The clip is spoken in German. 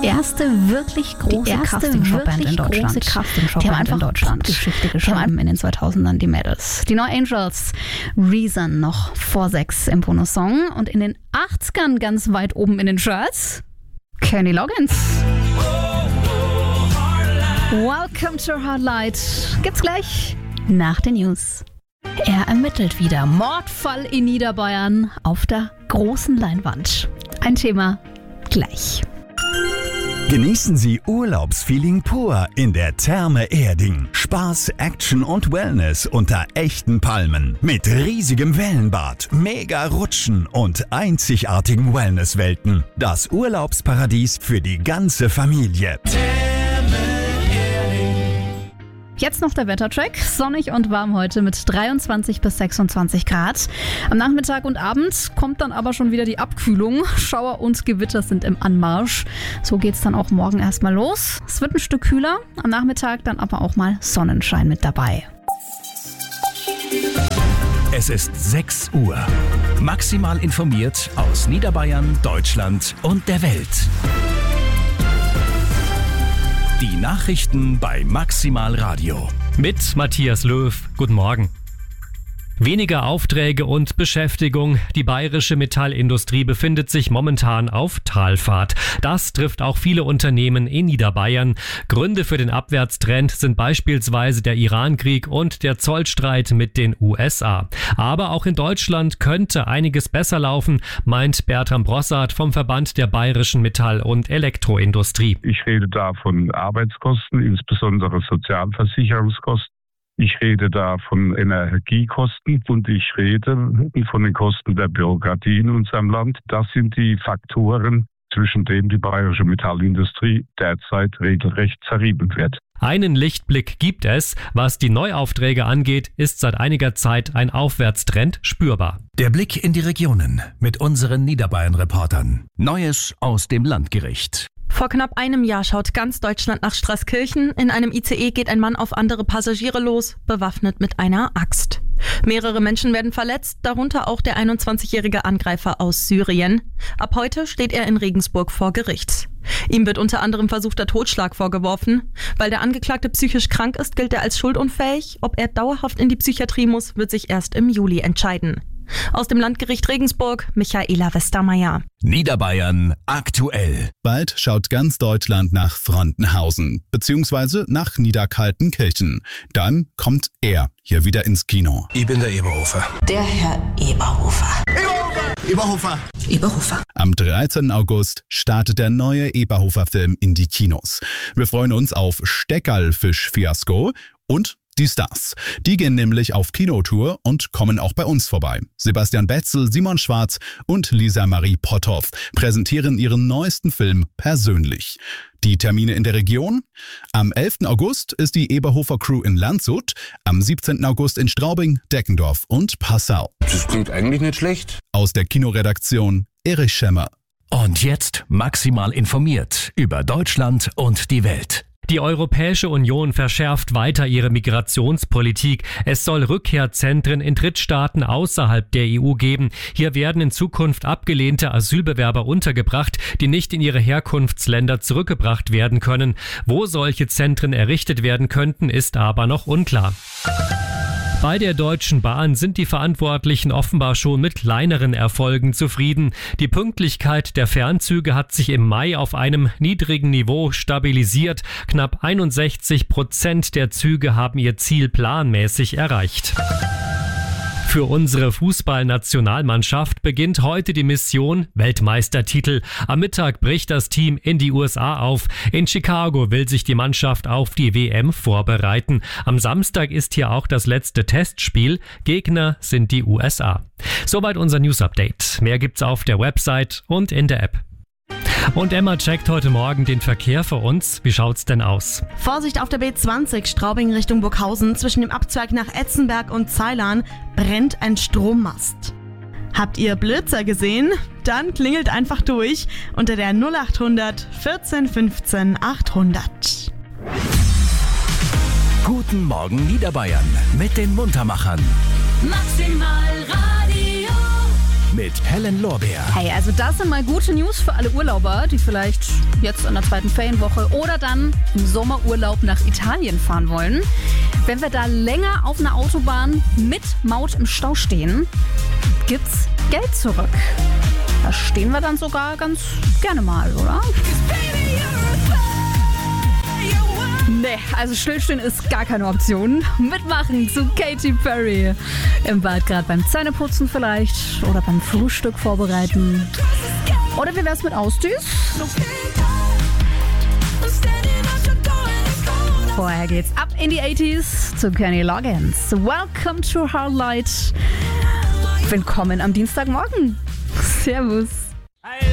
erste wirklich große Castingshow-Band in Deutschland. Die haben einfach Geschichte geschrieben in den 2000ern, die Mädels. Die No Angels, Reason noch vor 6 im Bonus-Song und in den 80ern ganz weit oben in den Charts Kenny Loggins. Welcome to Hard Light. Gibt's gleich nach den News. Er ermittelt wieder. Mordfall in Niederbayern auf der großen Leinwand. Ein Thema gleich. Genießen Sie Urlaubsfeeling pur in der Therme Erding. Spaß, Action und Wellness unter echten Palmen. Mit riesigem Wellenbad, mega Rutschen und einzigartigen Wellnesswelten. Das Urlaubsparadies für die ganze Familie. Jetzt noch der Wettercheck. Sonnig und warm heute mit 23 bis 26 Grad. Am Nachmittag und Abend kommt dann aber schon wieder die Abkühlung. Schauer und Gewitter sind im Anmarsch. So geht's dann auch morgen erstmal los. Es wird ein Stück kühler. Am Nachmittag dann aber auch mal Sonnenschein mit dabei. Es ist 6 Uhr. Maximal informiert aus Niederbayern, Deutschland und der Welt. Die Nachrichten bei Maximal Radio. Mit Matthias Löw. Guten Morgen. Weniger Aufträge und Beschäftigung. Die bayerische Metallindustrie befindet sich momentan auf Talfahrt. Das trifft auch viele Unternehmen in Niederbayern. Gründe für den Abwärtstrend sind beispielsweise der Irankrieg und der Zollstreit mit den USA. Aber auch in Deutschland könnte einiges besser laufen, meint Bertram Brossard vom Verband der bayerischen Metall- und Elektroindustrie. Ich rede da von Arbeitskosten, insbesondere Sozialversicherungskosten. Ich rede da von Energiekosten und ich rede von den Kosten der Bürokratie in unserem Land. Das sind die Faktoren, zwischen denen die bayerische Metallindustrie derzeit regelrecht zerrieben wird. Einen Lichtblick gibt es. Was die Neuaufträge angeht, ist seit einiger Zeit ein Aufwärtstrend spürbar. Der Blick in die Regionen mit unseren Niederbayern-Reportern. Neues aus dem Landgericht. Vor knapp einem Jahr schaut ganz Deutschland nach Straßkirchen. In einem ICE geht ein Mann auf andere Passagiere los, bewaffnet mit einer Axt. Mehrere Menschen werden verletzt, darunter auch der 21-jährige Angreifer aus Syrien. Ab heute steht er in Regensburg vor Gericht. Ihm wird unter anderem versuchter Totschlag vorgeworfen. Weil der Angeklagte psychisch krank ist, gilt er als schuldunfähig. Ob er dauerhaft in die Psychiatrie muss, wird sich erst im Juli entscheiden. Aus dem Landgericht Regensburg, Michaela Westermeier. Niederbayern aktuell. Bald schaut ganz Deutschland nach Frontenhausen bzw. nach Niederkaltenkirchen. Dann kommt er hier wieder ins Kino. Ich bin der Eberhofer. Der Herr Eberhofer. Eberhofer. Eberhofer. Am 13. August startet der neue Eberhofer-Film in die Kinos. Wir freuen uns auf Steckerlfisch-Fiasko und die Stars. Die gehen nämlich auf Kinotour und kommen auch bei uns vorbei. Sebastian Betzel, Simon Schwarz und Lisa Marie Potthoff präsentieren ihren neuesten Film persönlich. Die Termine in der Region? Am 11. August ist die Eberhofer Crew in Landshut, am 17. August in Straubing, Deckendorf und Passau. Das klingt eigentlich nicht schlecht. Aus der Kinoredaktion Erich Schemmer. Und jetzt maximal informiert über Deutschland und die Welt. Die Europäische Union verschärft weiter ihre Migrationspolitik. Es soll Rückkehrzentren in Drittstaaten außerhalb der EU geben. Hier werden in Zukunft abgelehnte Asylbewerber untergebracht, die nicht in ihre Herkunftsländer zurückgebracht werden können. Wo solche Zentren errichtet werden könnten, ist aber noch unklar. Bei der Deutschen Bahn sind die Verantwortlichen offenbar schon mit kleineren Erfolgen zufrieden. Die Pünktlichkeit der Fernzüge hat sich im Mai auf einem niedrigen Niveau stabilisiert. Knapp 61% der Züge haben ihr Ziel planmäßig erreicht. Für unsere Fußballnationalmannschaft beginnt heute die Mission Weltmeistertitel. Am Mittag bricht das Team in die USA auf. In Chicago will sich die Mannschaft auf die WM vorbereiten. Am Samstag ist hier auch das letzte Testspiel. Gegner sind die USA. Soweit unser News-Update. Mehr gibt's auf der Website und in der App. Und Emma checkt heute Morgen den Verkehr für uns. Wie schaut's denn aus? Vorsicht auf der B20 Straubing Richtung Burghausen. Zwischen dem Abzweig nach Etzenberg und Zeilan brennt ein Strommast. Habt ihr Blitzer gesehen? Dann klingelt einfach durch unter der 0800 14 15 800. Guten Morgen Niederbayern mit den Muntermachern. Maximal Radio. mit Helen Lorbeer. Hey, also das sind mal gute News für alle Urlauber, die vielleicht jetzt in der zweiten Ferienwoche oder dann im Sommerurlaub nach Italien fahren wollen. Wenn wir da länger auf einer Autobahn mit Maut im Stau stehen, gibt's Geld zurück. Da stehen wir dann sogar ganz gerne mal, oder? Nee, also stillstehen ist gar keine Option. Mitmachen zu Katy Perry. Im Bad gerade beim Zähneputzen vielleicht oder beim Frühstück vorbereiten. Oder wie wär's mit Ausdüs? Vorher geht's ab in die 80s zu Kenny Loggins. Welcome to Hard Light. Willkommen am Dienstagmorgen. Servus.